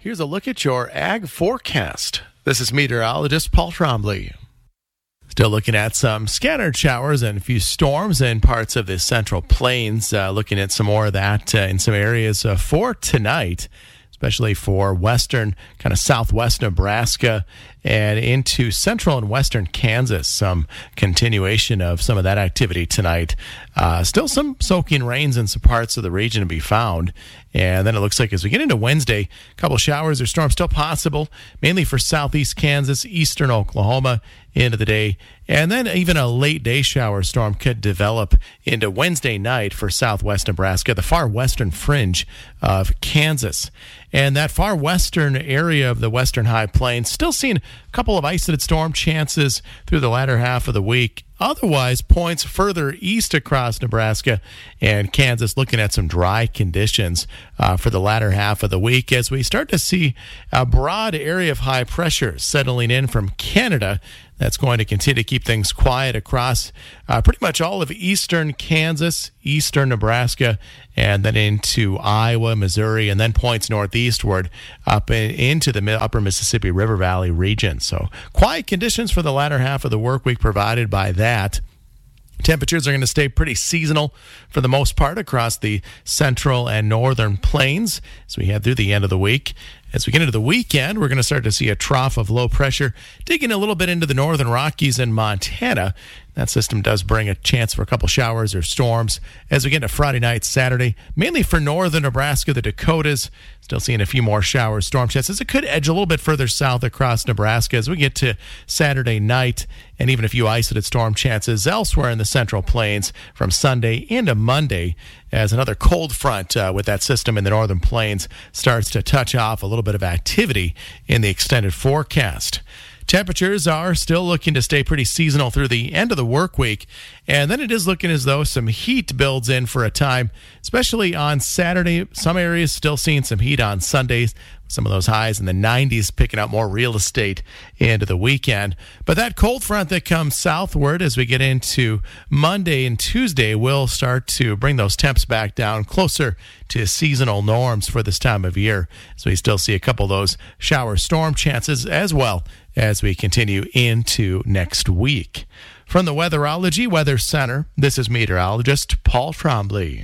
Here's a look at your ag forecast. This is meteorologist Paul Trombley. Still looking at some scattered showers and a few storms in parts of the Central Plains. Looking at some more of that in some areas for tonight, especially for western, kind of southwest Nebraska and into central and western Kansas. Some continuation of some of that activity tonight. Still some soaking rains in some parts of the region to be found. And then it looks like as we get into Wednesday, a couple showers or storms still possible, mainly for southeast Kansas, eastern Oklahoma into the day. And then even a late day shower storm could develop into Wednesday night for southwest Nebraska, the far western fringe of Kansas. And that far western area of the western high plains still seeing a couple of isolated storm chances through the latter half of the week. Otherwise, points further east across Nebraska and Kansas looking at some dry conditions for the latter half of the week as we start to see a broad area of high pressure settling in from Canada. That's going to continue to keep things quiet across pretty much all of eastern Kansas, eastern Nebraska, and then into Iowa, Missouri, and then points northeastward up into the upper Mississippi River Valley region. So quiet conditions for the latter half of the work week provided by that. Temperatures are going to stay pretty seasonal for the most part across the central and northern plains as we head through the end of the week. As we get into the weekend, we're going to start to see a trough of low pressure digging a little bit into the northern Rockies and Montana. That system does bring a chance for a couple showers or storms as we get into Friday night, Saturday, mainly for northern Nebraska, the Dakotas. Still seeing a few more showers, storm chances. It could edge a little bit further south across Nebraska as we get to Saturday night, and even a few isolated storm chances elsewhere in the Central Plains from Sunday into Monday as another cold front with that system in the northern plains starts to touch off a little bit of activity in the extended forecast. Temperatures are still looking to stay pretty seasonal through the end of the work week, and then it is looking as though some heat builds in for a time, especially on Saturday. Some areas still seeing some heat on Sundays. Some of those highs in the 90s picking up more real estate into the weekend. But that cold front that comes southward as we get into Monday and Tuesday will start to bring those temps back down closer to seasonal norms for this time of year. So we still see a couple of those shower storm chances as well as we continue into next week. From the Weatherology Weather Center, this is meteorologist Paul Trombley.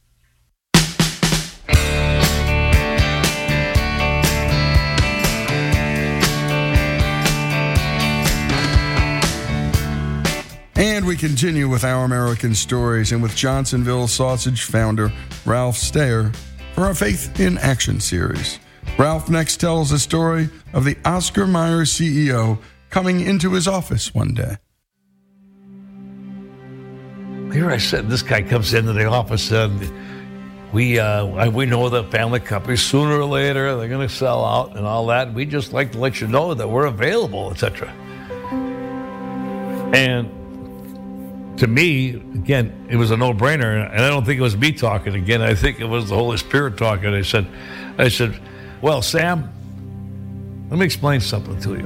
And we continue with Our American Stories and with Johnsonville Sausage founder Ralph Steyer for our Faith in Action series. Ralph next tells the story of the Oscar Mayer CEO coming into his office one day. Here I said, this guy comes into the office and we know the family companies sooner or later they're going to sell out and all that. We just like to let you know that we're available, etc. And to me, again, it was a no-brainer, and I don't think it was me talking again. I think it was the Holy Spirit talking. I said, well, Sam, let me explain something to you.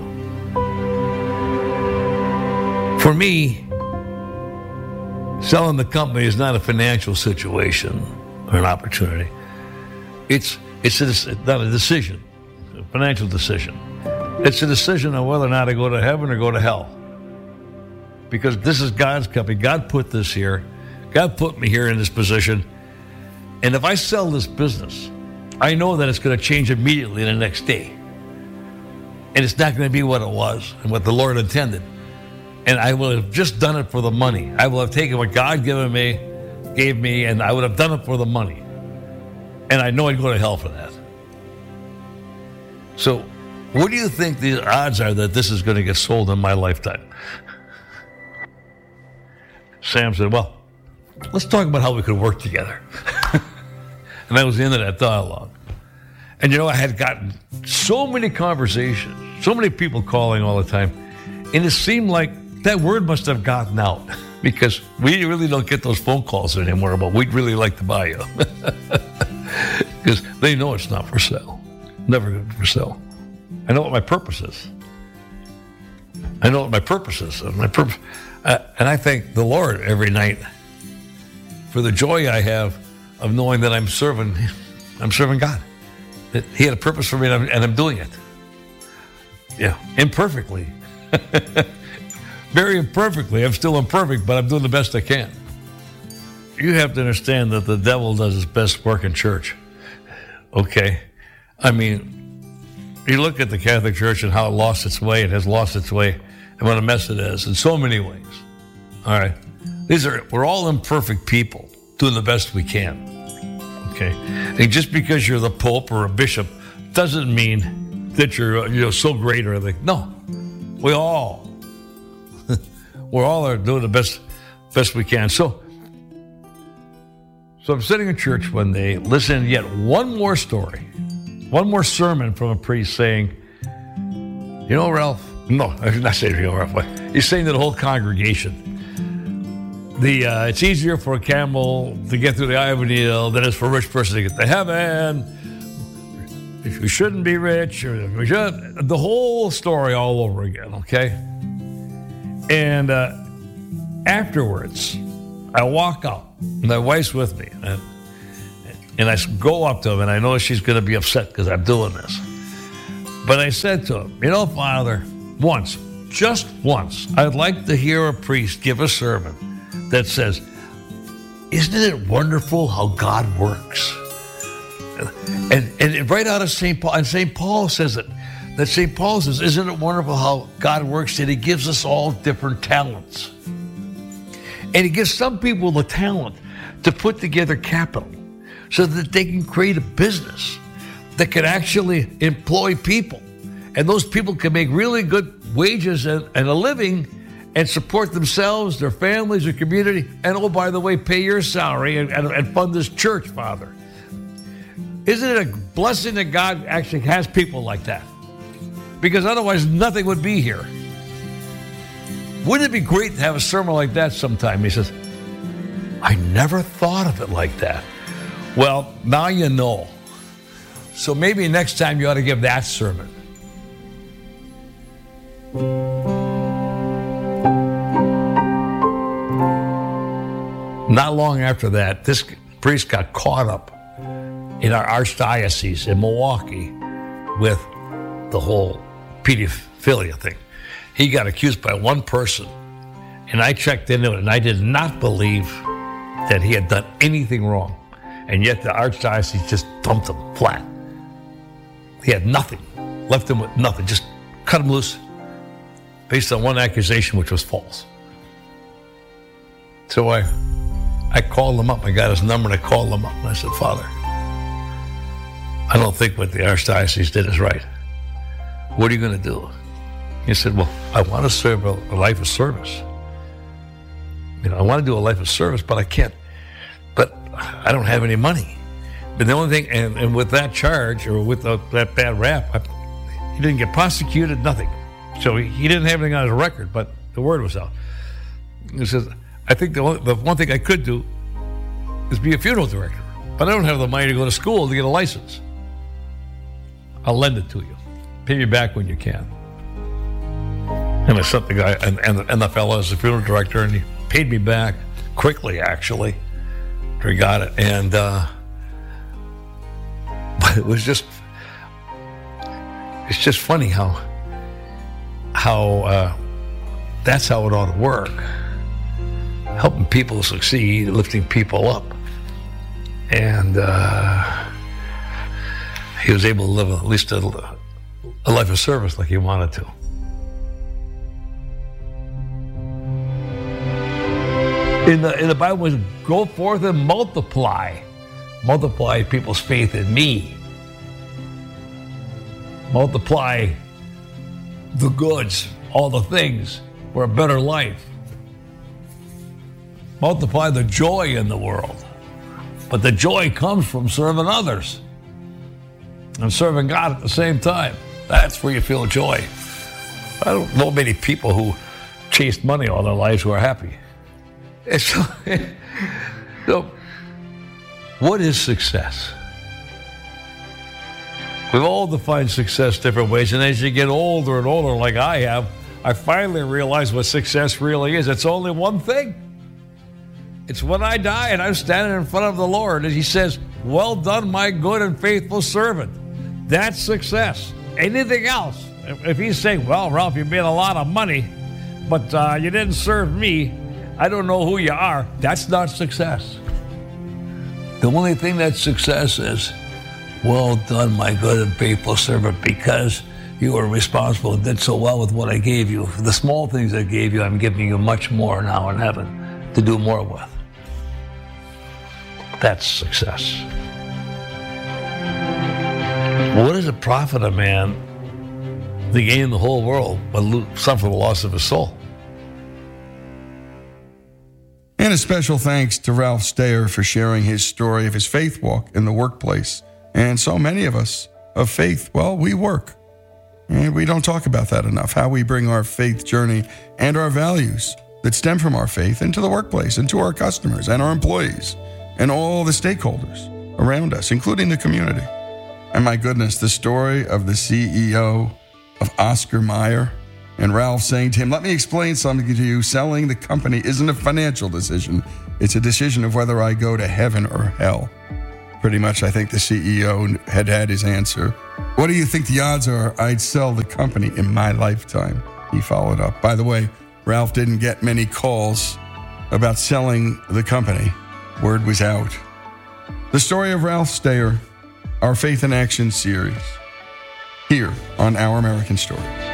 For me, selling the company is not a financial situation or an opportunity. It's not a decision, a financial decision. It's a decision on whether or not I go to heaven or go to hell. Because this is God's company. God put this here. God put me here in this position. And if I sell this business, I know that it's going to change immediately the next day. And it's not going to be what it was and what the Lord intended. And I will have just done it for the money. I will have taken what God gave me, and I would have done it for the money. And I know I'd go to hell for that. So what do you think the odds are that this is going to get sold in my lifetime? Sam said, well, let's talk about how we could work together. And that was the end of that dialogue. And you know, I had gotten so many conversations, so many people calling all the time, and it seemed like that word must have gotten out because we really don't get those phone calls anymore about we'd really like to buy you. Because they know it's not for sale. Never for sale. I know what my purpose is. And I thank the Lord every night for the joy I have of knowing that I'm serving God. that He had a purpose for me, and I'm doing it. Yeah, imperfectly. Very imperfectly. I'm still imperfect, but I'm doing the best I can. You have to understand that the devil does his best work in church. Okay? I mean, you look at the Catholic Church and how it lost its way. It has lost its way, and what a mess it is in so many ways. All right? We're all imperfect people doing the best we can. Okay? And just because you're the Pope or a bishop doesn't mean that you're so great or anything. No. We're all are doing the best we can. So I'm sitting in church one day, listening to yet one more story, one more sermon from a priest saying, you know, Ralph, no, I'm not saying, you know, Ralph, but he's saying to the whole congregation, it's easier for a camel to get through the eye of a needle than it is for a rich person to get to heaven. If we shouldn't be rich, or we should, the whole story all over again, okay? And afterwards, I walk out. My wife's with me, and I go up to him, and I know she's going to be upset because I'm doing this. But I said to him, you know, Father, just once, I'd like to hear a priest give a sermon that says, isn't it wonderful how God works? And right out of St. Paul, and St. Paul says it, that St. Paul says, isn't it wonderful how God works, that He gives us all different talents? And He gives some people the talent to put together capital so that they can create a business that can actually employ people. And those people can make really good wages and a living and support themselves, their families, their community, and oh, by the way, pay your salary and fund this church, Father. Isn't it a blessing that God actually has people like that? Because otherwise nothing would be here. Wouldn't it be great to have a sermon like that sometime? He says, I never thought of it like that. Well, now you know. So maybe next time you ought to give that sermon. Not long after that, this priest got caught up in our archdiocese in Milwaukee with the whole pedophilia thing. He got accused by one person, and I checked into it, and I did not believe that he had done anything wrong. And yet the archdiocese just dumped him flat. He had nothing, left him with nothing, just cut him loose based on one accusation, which was false. So I called him up. I got his number, and I called him up, and I said, Father, I don't think what the archdiocese did is right. What are you going to do? He said, well, I want to serve a life of service. You know, I want to do a life of service, but I can't. But I don't have any money. But the only thing, and with that charge, or with that bad rap, he didn't get prosecuted, nothing. So he didn't have anything on his record, but the word was out. He says, I think the one thing I could do is be a funeral director, but I don't have the money to go to school to get a license. I'll lend it to you. Pay me back when you can. And I sent the guy, and the fellow is the funeral director, and he paid me back quickly, actually, after he got it. And but it was just, it's just funny how that's how it ought to work. Helping people succeed, lifting people up. And he was able to live at least a life of service like he wanted to. In the Bible, it says, go forth and multiply. Multiply people's faith in me. Multiply the goods, all the things for a better life. Multiply the joy in the world. But the joy comes from serving others and serving God at the same time. That's where you feel joy. I don't know many people who chased money all their lives who are happy. So, what is success? We've all defined success different ways, and as you get older and older, like I have, I finally realized what success really is. It's only one thing. It's when I die and I'm standing in front of the Lord, and He says, well done, my good and faithful servant. That's success. Anything else, if he's saying, well, Ralph, you made a lot of money, but you didn't serve me, I don't know who you are, that's not success. The only thing that's success is, well done, my good and faithful servant, because you were responsible and did so well with what I gave you. The small things I gave you, I'm giving you much more now in heaven to do more with. That's success. What does it profit a man to gain the whole world but suffer the loss of his soul? And a special thanks to Ralph Steyer for sharing his story of his faith walk in the workplace. And so many of us of faith, well, we work. And we don't talk about that enough, how we bring our faith journey and our values that stem from our faith into the workplace, into our customers and our employees and all the stakeholders around us, including the community. And my goodness, the story of the CEO of Oscar Mayer and Ralph saying to him, let me explain something to you. Selling the company isn't a financial decision. It's a decision of whether I go to heaven or hell. Pretty much, I think the CEO had his answer. What do you think the odds are I'd sell the company in my lifetime? He followed up. By the way, Ralph didn't get many calls about selling the company. Word was out. The story of Ralph Steyer, our Faith in Action series, here on Our American Stories.